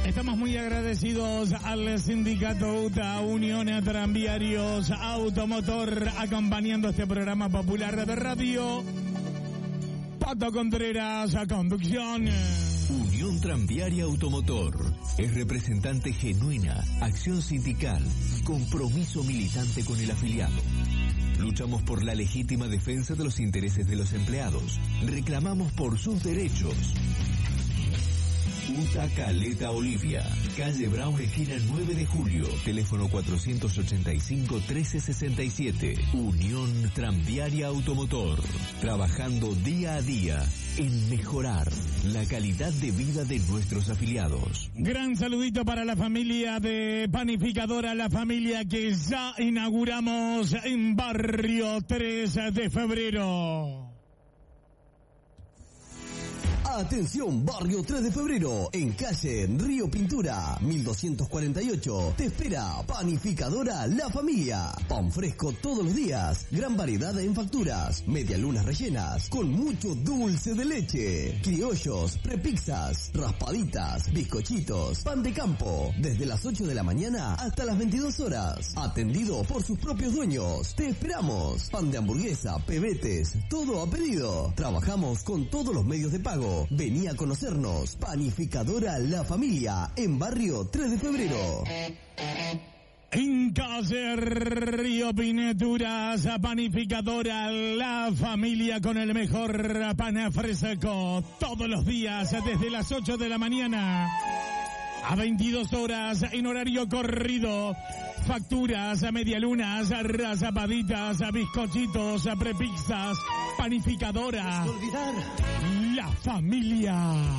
Estamos muy agradecidos al sindicato UTA, Unión de Tranviarios Automotor, acompañando este programa popular de radio. Pato Contreras, a conducción. Unión Tranviaria Automotor es representante genuina, acción sindical, compromiso militante con el afiliado. Luchamos por la legítima defensa de los intereses de los empleados. Reclamamos por sus derechos. UTA Caleta Olivia, calle Brown, esquina 9 de julio, teléfono 485-1367. Unión Tranviaria Automotor, trabajando día a día en mejorar la calidad de vida de nuestros afiliados. Gran saludito para la familia de Panificadora, la familia que ya inauguramos en Barrio 3 de Febrero. Atención, Barrio 3 de Febrero, en calle Río Pintura, 1248. Te espera Panificadora La Familia. Pan fresco todos los días, gran variedad en facturas, medialunas rellenas, con mucho dulce de leche, criollos, prepizzas, raspaditas, bizcochitos, pan de campo, desde las 8 de la mañana hasta las 22 horas. Atendido por sus propios dueños. Te esperamos. Pan de hamburguesa, pebetes, todo a pedido. Trabajamos con todos los medios de pago. Vení a conocernos. Panificadora La Familia, en Barrio 3 de Febrero. En calle Río Pinturas, Panificadora La Familia, con el mejor pan fresco todos los días desde las 8 de la mañana a 22 horas en horario corrido. Facturas, medialunas, raspaditas, bizcochitos, prepizzas. Panificadora La Familia.